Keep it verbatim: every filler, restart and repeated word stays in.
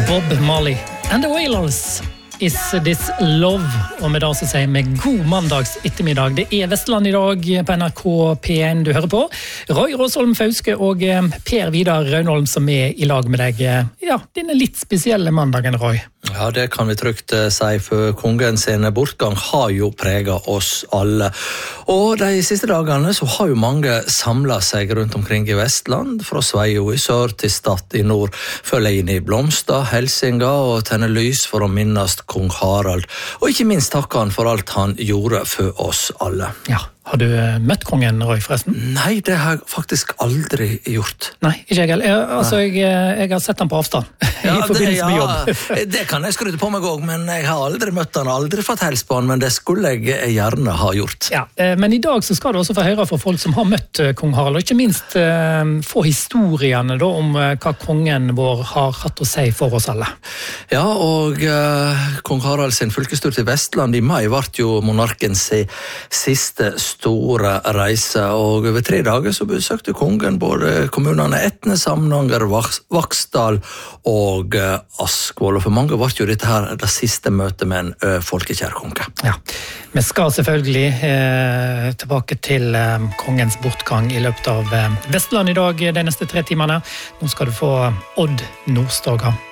Bob Marley and the Wailers. Is this love? Og med det så sier vi god mandags ettermiddag. Det er Vestland i dag på N R K P en du hører på. Roy Råsholm Fauske og Per Vidar Raunholm som er i lag med deg. Ja, denne litt spesielle mandagen, Roy. Ja, det kan vi trygt si, for kongen sin bortgang har jo preget oss alle. Og de siste dagene så har jo mange samlet seg rundt omkring i Vestland, fra Sveio i sør til Stad i nord, følge inn i Blomstad, Helsinga og tenne lys for å minnes kong Harald, og ikke minst takke han for alt han gjorde for oss alle. Ja, har du møtt kongen, Roy, forresten? Nei, det har jeg faktisk aldri gjort. Nei, ikke jeg. jeg altså, jeg, jeg har sett han på avstand, ja, i forbindelse det, ja, med jobb. Det kan jeg skryte på meg også, men jeg har aldri møtt han, aldri fått hels på han, men det skulle jeg gjerne ha gjort. Ja, men i dag så skal du også få høre fra folk som har møtt kong Harald, og ikke minst uh, få historiene da, om uh, hva kongen vår har hatt å si for oss alle. Ja, og uh, kong Harald sin fylkestur til Vestland i mai ble jo monarkens siste store reise, og over tre dager så besøkte kongen både kommunene Etne, Samnanger, Vaksdal og uh, Askvoll, og for mange var jo dette her det siste møtet med en uh, folkekjær konge. Ja, vi skal selvfølgelig eh, tilbake til eh, kongens bortgang i løpet av eh, Vestland i dag de neste tre timene. Nå skal du få Odd Nordstoga.